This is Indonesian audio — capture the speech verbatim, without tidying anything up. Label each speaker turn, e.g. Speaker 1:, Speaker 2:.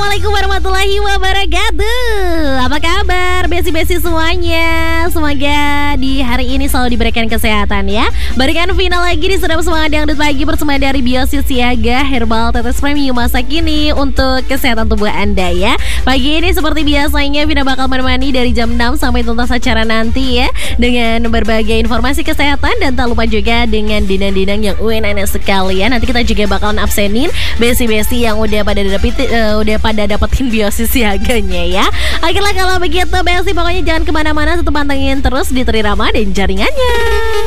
Speaker 1: Assalamualaikum warahmatullahi wabarakatuh. Apa kabar besi-besi semuanya? Semoga di hari ini selalu diberikan kesehatan ya. Berikan final lagi di Sedap Semangat Dangdut Pagi bersama dari Biosis Siaga Herbal Tetes Premium masa kini untuk kesehatan tubuh Anda ya. Pagi ini seperti biasanya Vina bakal menemani dari jam enam sampai tuntas acara nanti ya, dengan berbagai informasi kesehatan dan tak lupa juga dengan dinang-dinang yang U N N sekali ya. Nanti kita juga bakalan absenin besi-besi yang udah pada dapet, uh, udah pada dapetin Biosis Siaganya ya. Oke lah kalau begitu besi, pokoknya jangan kemana-mana, tetap pantengin terus di Trirama dan jaringannya.